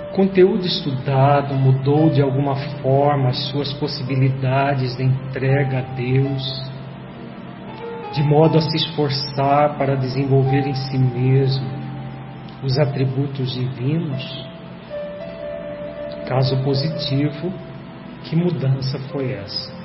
O conteúdo estudado mudou de alguma forma as suas possibilidades de entrega a Deus, de modo a se esforçar para desenvolver em si mesmo os atributos divinos? Caso positivo, que mudança foi essa?